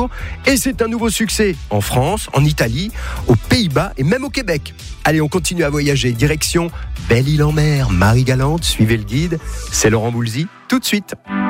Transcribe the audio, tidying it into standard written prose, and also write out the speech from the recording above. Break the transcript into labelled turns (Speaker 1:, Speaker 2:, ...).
Speaker 1: jours. Et c'est un nouveau succès en France, en Italie, aux Pays-Bas et même au Québec. Allez, on continue à voyager. Direction Belle-Île-en-Mer, Marie-Galante. Suivez le guide. C'est Laurent Boulzy. Tout de suite.